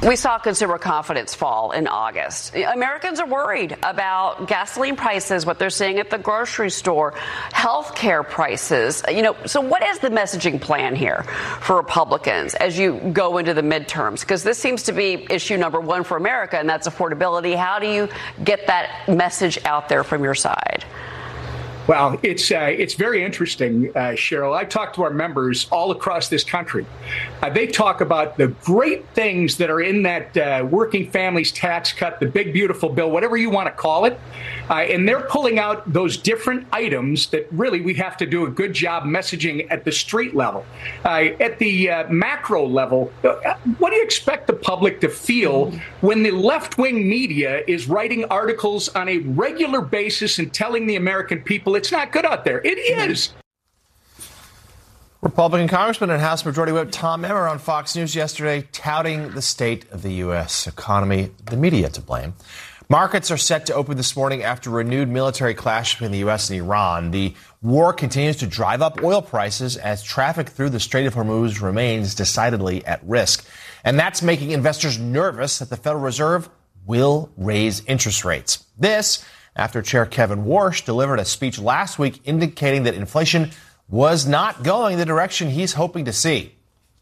We saw consumer confidence fall in August. Americans are worried about gasoline prices, what they're seeing at the grocery store, health care prices. So what is the messaging plan here for Republicans as you go into the midterms? Because this seems to be issue number one for America, and that's affordability. How do you get that message out there from your side? Well, it's very interesting, Cheryl. I talk to our members all across this country. They talk about the great things that are in that working families tax cut, the big, beautiful bill, whatever you want to call it. And they're pulling out those different items that really we have to do a good job messaging at the street level. At the macro level, what do you expect the public to feel when the left-wing media is writing articles on a regular basis and telling the American people it's not good out there? It is. Republican Congressman and House Majority Whip Tom Emmer on Fox News yesterday touting the state of the U.S. economy, the media to blame. Markets are set to open this morning after renewed military clash between the U.S. and Iran. The war continues to drive up oil prices as traffic through the Strait of Hormuz remains decidedly at risk. And that's making investors nervous that the Federal Reserve will raise interest rates. This after Chair Kevin Warsh delivered a speech last week indicating that inflation was not going the direction he's hoping to see.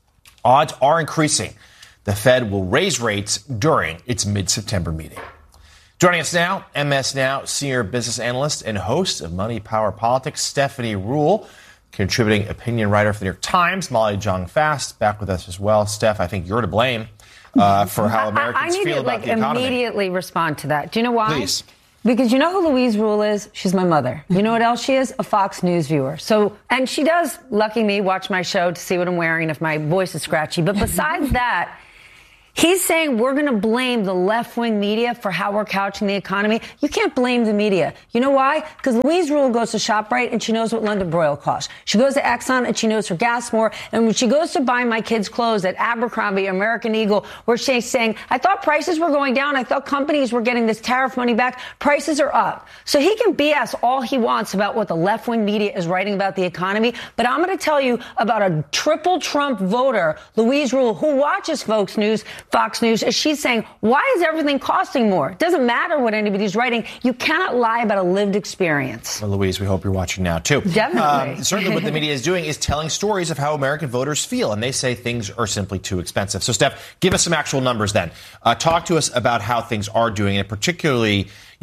Odds are increasing. The Fed will raise rates during its mid-September meeting. Joining us now, MS Now senior business analyst and host of Money, Power, Politics, Stephanie Ruhle, contributing opinion writer for the New York Times, Molly Jong-Fast, back with us as well. Steph, I think you're to blame for how Americans feel about the economy. I need to immediately respond to that. Do you know why? Please. Because you know who Louise Ruhle is? She's my mother. You know what else she is? A Fox News viewer. And she does, lucky me, watch my show to see what I'm wearing if my voice is scratchy. But besides that, he's saying we're going to blame the left-wing media for how we're couching the economy. You can't blame the media. You know why? Because Louise Ruhle goes to ShopRite and she knows what London Broil costs. She goes to Exxon and she knows her gas more. And when she goes to buy my kids' clothes at Abercrombie, American Eagle, where she's saying, I thought prices were going down. I thought companies were getting this tariff money back. Prices are up. So he can BS all he wants about what the left-wing media is writing about the economy. But I'm going to tell you about a triple Trump voter, Louise Ruhle, who watches Fox News, as she's saying, why is everything costing more? It doesn't matter what anybody's writing. You cannot lie about a lived experience. Well, Louise, we hope you're watching now, too. Definitely. Certainly what the media is doing is telling stories of how American voters feel, and they say things are simply too expensive. So, Steph, give us some actual numbers then. Talk to us about how things are doing, and particularly,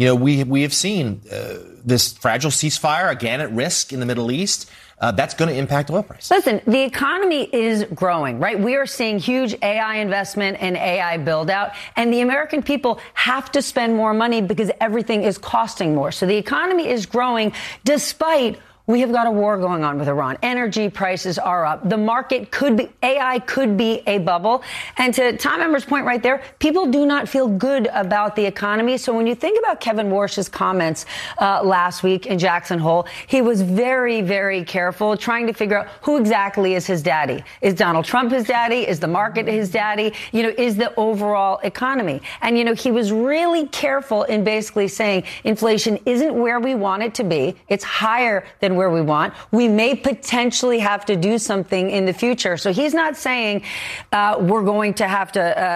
we have seen this fragile ceasefire again at risk in the Middle East. That's going to impact oil prices. Listen, the economy is growing, right? We are seeing huge AI investment and AI build out, and the American people have to spend more money because everything is costing more. So the economy is growing despite we have got a war going on with Iran. Energy prices are up. The market AI could be a bubble. And to Tom Emmer's point right there, people do not feel good about the economy. So when you think about Kevin Warsh's comments last week in Jackson Hole, he was very, very careful trying to figure out who exactly is his daddy. Is Donald Trump his daddy? Is the market his daddy? Is the overall economy? And, he was really careful in basically saying inflation isn't where we want it to be. It's higher than where we want. We may potentially have to do something in the future. So he's not saying we're going to have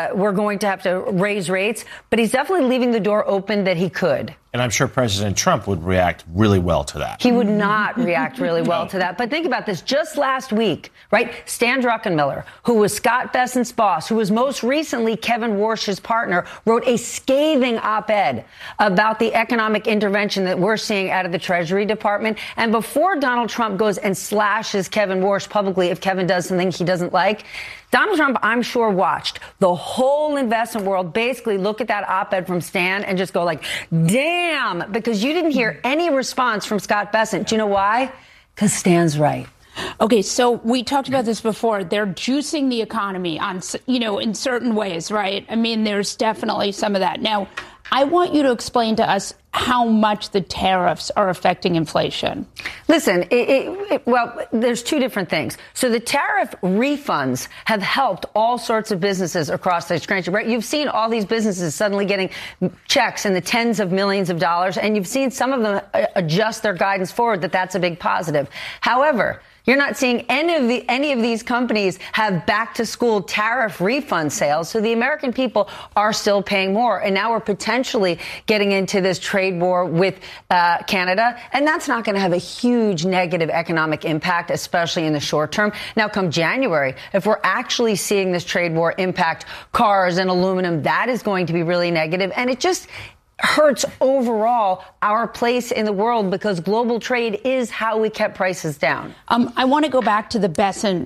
to raise rates, but he's definitely leaving the door open that he could. And I'm sure President Trump would react really well to that. He would not react really well to that. But think about this. Just last week, right, Stan Druckenmiller, who was Scott Bessent's boss, who was most recently Kevin Warsh's partner, wrote a scathing op-ed about the economic intervention that we're seeing out of the Treasury Department. And before Donald Trump goes and slashes Kevin Warsh publicly if Kevin does something he doesn't like, Donald Trump, I'm sure, watched the whole investment world basically look at that op-ed from Stan and just go like, damn, because you didn't hear any response from Scott Bessent. Do you know why? Because Stan's right. Okay, so we talked about this before. They're juicing the economy on, in certain ways, right? I mean, there's definitely some of that. Now, I want you to explain to us how much the tariffs are affecting inflation. Listen, well, there's two different things. So the tariff refunds have helped all sorts of businesses across this country, right? You've seen all these businesses suddenly getting checks in the tens of millions of dollars, and you've seen some of them adjust their guidance forward that's a big positive. However, You're not seeing any of these companies have back-to-school tariff refund sales, so the American people are still paying more. And now we're potentially getting into this trade war with Canada, and that's not going to have a huge negative economic impact, especially in the short term. Now, come January, if we're actually seeing this trade war impact cars and aluminum, that is going to be really negative, and it just hurts overall our place in the world because global trade is how we kept prices down. I want to go back to the Bessent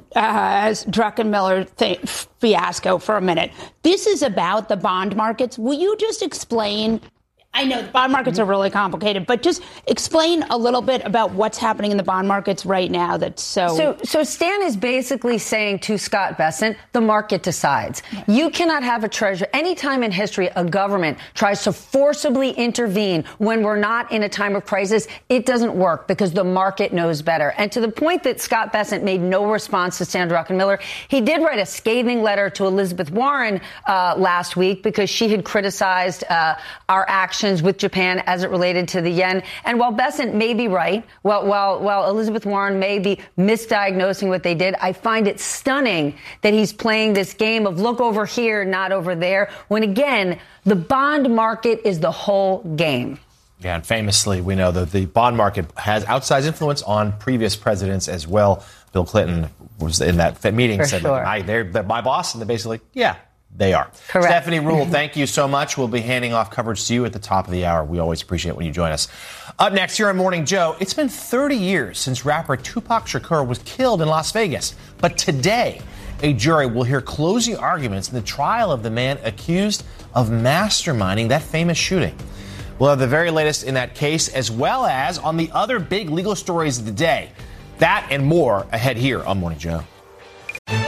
Druckenmiller fiasco for a minute. This is about the bond markets. Will you just explain? I know the bond markets are really complicated, but just explain a little bit about what's happening in the bond markets right now that's so... So Stan is basically saying to Scott Bessent, the market decides. You cannot have a treasury. Any time in history a government tries to forcibly intervene when we're not in a time of crisis, it doesn't work because the market knows better. And to the point that Scott Bessent made no response to Stan Druckenmiller, he did write a scathing letter to Elizabeth Warren last week because she had criticized our actions with Japan as it related to the yen. And while Bessent may be right, while Elizabeth Warren may be misdiagnosing what they did, I find it stunning that he's playing this game of look over here, not over there, when again, the bond market is the whole game. Yeah, and famously, we know that the bond market has outsized influence on previous presidents as well. Bill Clinton was in that meeting, said, sure. They're my boss, and they're basically, yeah. They are. Correct. Stephanie Ruhle, thank you so much. We'll be handing off coverage to you at the top of the hour. We always appreciate when you join us. Up next here on Morning Joe, it's been 30 years since rapper Tupac Shakur was killed in Las Vegas. But today, a jury will hear closing arguments in the trial of the man accused of masterminding that famous shooting. We'll have the very latest in that case, as well as on the other big legal stories of the day. That and more ahead here on Morning Joe.